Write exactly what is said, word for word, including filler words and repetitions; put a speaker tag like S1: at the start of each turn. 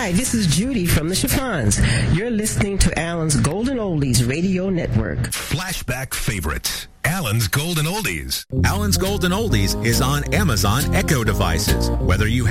S1: Hi, this is Judy from the Chiffons. You're listening to Alan's Golden Oldies Radio Network.
S2: Flashback favorites. Alan's Golden Oldies.
S3: Alan's Golden Oldies is on Amazon Echo devices. Whether you